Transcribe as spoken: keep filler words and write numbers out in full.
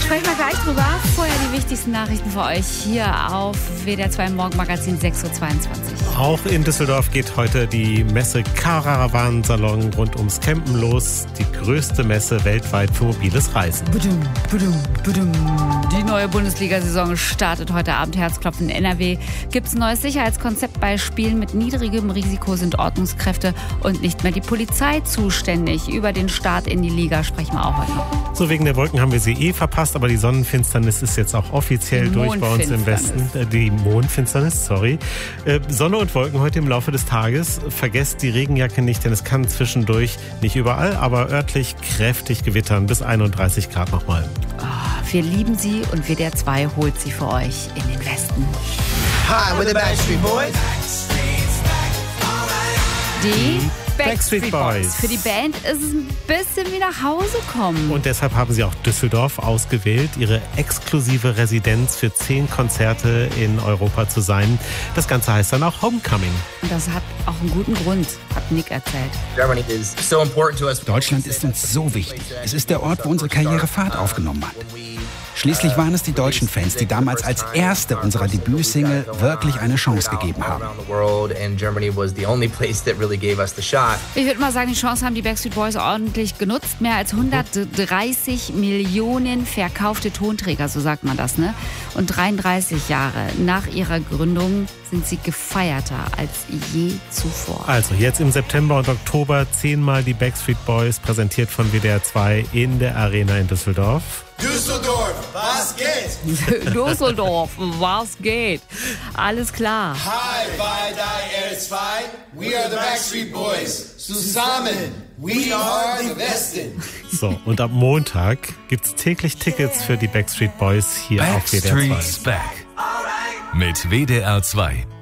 Sprechen wir gleich drüber. Vorher die wichtigsten Nachrichten für euch hier auf W D R zwei Morgenmagazin sechs Uhr zweiundzwanzig. Auch in Düsseldorf geht heute die Messe Caravansalon rund ums Campen los. Die größte Messe weltweit für mobiles Reisen. Budum, budum, budum. Die neue Bundesliga-Saison startet heute Abend. Herzklopfen in N R W. Gibt es ein neues Sicherheitskonzept bei Spielen mit niedrigem Risiko, sind Ordnungskräfte und nicht mehr die Polizei zuständig. Über den Start in die Liga sprechen wir auch heute noch. So, wegen der Wolken haben wir sie eh verpasst, aber die Sonnenfinsternis ist jetzt auch offiziell durch bei uns im Westen. Äh, die Mondfinsternis, sorry. Äh, Sonne und Wolken heute im Laufe des Tages. Vergesst die Regenjacke nicht, denn es kann zwischendurch, nicht überall, aber örtlich kräftig gewittern. Bis einunddreißig Grad nochmal. Oh, wir lieben sie und W D R zwei holt sie für euch in den Westen. Hi, we're the Backstreet Boys. Die Backstreet Boys. Für die Band ist es ein bisschen wie nach Hause kommen. Und deshalb haben sie auch Düsseldorf ausgewählt, ihre exklusive Residenz für zehn Konzerte in Europa zu sein. Das Ganze heißt dann auch Homecoming. Und das hat auch einen guten Grund, hat Nick erzählt. Deutschland ist uns so wichtig. Es ist der Ort, wo unsere Karriere Fahrt aufgenommen hat. Schließlich waren es die deutschen Fans, die damals als erste unserer Debütsingle wirklich eine Chance gegeben haben. Ich würde mal sagen, die Chance haben die Backstreet Boys ordentlich genutzt. Mehr als hundertdreißig Millionen verkaufte Tonträger, so sagt man das, ne? Und dreiunddreißig Jahre nach ihrer Gründung sind sie gefeierter als je zuvor. Also jetzt im September und Oktober zehnmal die Backstreet Boys, präsentiert von W D R zwei in der Arena in Düsseldorf. Düsseldorf, was geht? Düsseldorf, was geht? Alles klar. Hi, bei der R zwei, we are the Backstreet Boys. Zusammen, we are the Westen. So, und ab Montag gibt's täglich Tickets für die Backstreet Boys hier auf W D R zwei. Backstreet's Back. Mit W D R zwei.